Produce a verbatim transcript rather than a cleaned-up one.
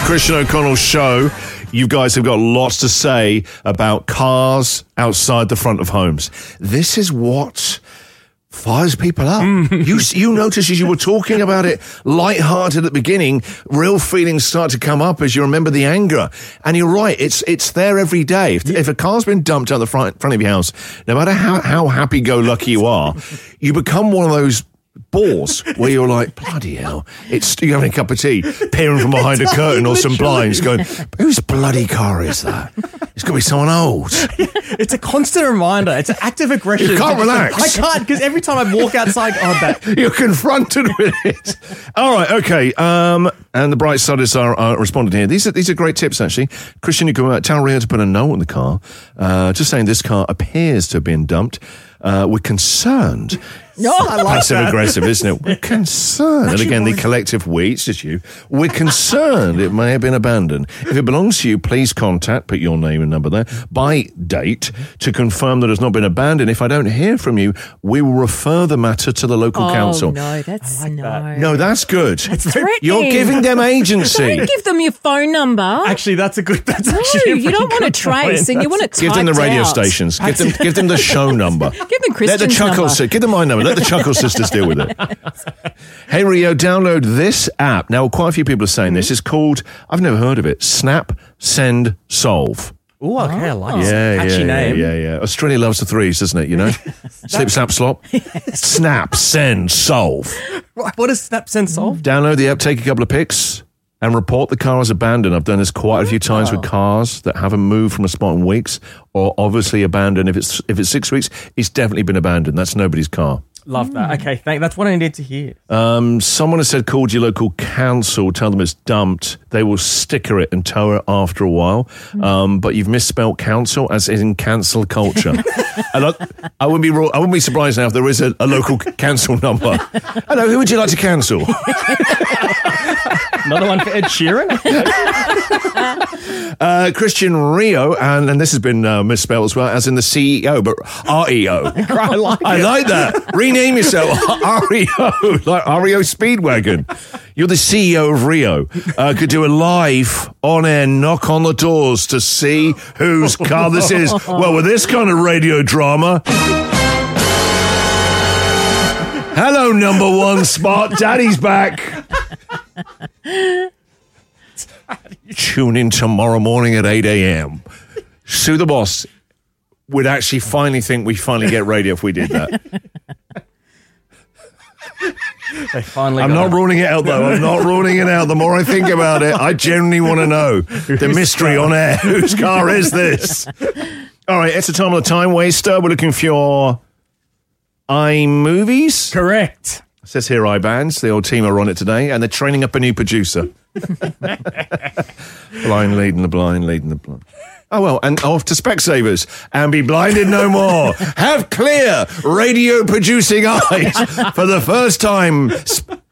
Christian O'Connell show. You guys have got lots to say about cars outside the front of homes. This is what fires people up. Mm. You you notice as you were talking about it, light-hearted at the beginning, real feelings start to come up as you remember the anger. And you're right, it's it's there every day. If, yeah. if a car's been dumped out the front, front of your house, no matter how, how happy-go-lucky you are, you become one of those bores where you're like, bloody hell, it's you're having a cup of tea, peering from behind a curtain or some blinds going, whose bloody car is that? It's got to be someone old. It's a constant reminder. It's an active aggression. You can't relax. I can't, because every time I walk outside, oh, that. You're confronted with it. All right, okay. Um, and the bright siders are, are responding here. These are these are great tips, actually. Christian, you can uh, tell Rio to put a note on the car, uh, just saying this car appears to have been dumped. Uh, we're concerned. No, I like Passive that. aggressive, isn't it? We're concerned. And again, the collective we, it's just you. We're concerned it may have been abandoned. If it belongs to you, please contact, put your name and number there, by date to confirm that it's not been abandoned. If I don't hear from you, we will refer the matter to the local oh, council. no, that's like no. that. No, that's good. That's threatening. You're giving them agency. Don't give them your phone number. Actually, that's a good. That's no, actually a you don't want to trace, and you want to Give them the radio stations. Give them, give them the show number. Give them Christian's Let the Chuckle number. Si- give them my number. Let the Chuckle Sisters deal with it. Hey, Rio, download this app. Now, quite a few people are saying this. It's called, I've never heard of it, Snap, Send, Solve. Oh, okay, I like it. Yeah, Catchy yeah, name. yeah, yeah. Australia loves the threes, doesn't it, you know? Slip, snap, slop. Snap, Send, Solve. Right, what does Snap, Send, Solve? Download the app, take a couple of pics, and report the car as abandoned. I've done this quite a few times with cars that haven't moved from a spot in weeks, or obviously abandoned. If it's if it's six weeks, it's definitely been abandoned. That's nobody's car. Love that. Okay, thank. That's what I needed to hear. Um, someone has said, call your local council, tell them it's dumped. They will sticker it and tow it after a while. Um, but you've misspelt council as in cancel culture. And I, I wouldn't be I wouldn't be surprised now if there is a, a local council number. Hello, who would you like to cancel? Another one for Ed Sheeran? uh, Christian Rio, and, and this has been uh, misspelled as well, as in the C E O, but R E O. I like I it. like that. Rename yourself R E O, like R E O Speedwagon. You're the C E O of Rio. Uh, could do a live on-air knock on the doors to see whose car this is. Well, with this kind of radio drama... Hello, number one spot. Daddy's back. Tune in tomorrow morning at eight a.m. Sue the Boss would actually finally think we finally get radio if we did that. They finally I'm got not it. ruling it out, though. I'm not ruling it out. The more I think about it, I genuinely want to know the mystery on air. Whose car is this? All right, it's a time of the time waster. We're looking for your iMovies. Correct. It says here iBands. The old team are on it today, and they're training up a new producer. Blind leading the blind, leading the blind. Oh, well, and off to Specsavers and be blinded no more. Have clear radio producing eyes for the first time. Sp-